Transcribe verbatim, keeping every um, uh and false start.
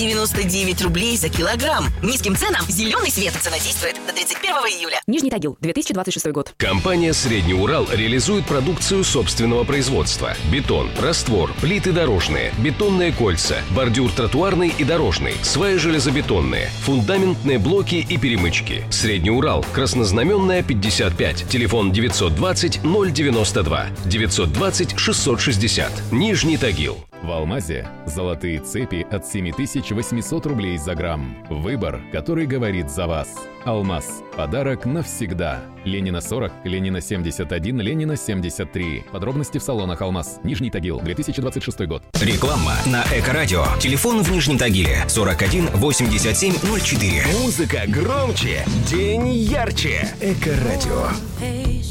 девяносто девять рублей за килограмм. Низким ценам зеленый свет. Цена действует до тридцать первого июля. Нижний Тагил, две тысячи двадцать шестой год. Компания «Средний Урал» реализует продукцию собственного производства. Бетон, раствор, плиты дорожные, бетонные кольца, бордюр тротуарный и дорожный, сваи железобетонные, фундаментные блоки и перемычки. «Средний Урал», Краснознаменная, пятьдесят пять. Телефон девятьсот двадцать ноль девяносто два. девятьсот двадцать шестьсот шестьдесят. Нижний Тагил. В «Алмазе» золотые цепи от семь тысяч восемьсот рублей за грамм. Выбор, который говорит за вас. «Алмаз». Подарок навсегда. Ленина сорок, Ленина семьдесят один, Ленина семьдесят три. Подробности в салонах «Алмаз». Нижний Тагил, две тысячи двадцать шестой год. Реклама на Эко-радио. Телефон в Нижнем Тагиле сорок один восемьдесят семь ноль четыре. Музыка громче, день ярче. Эко-радио.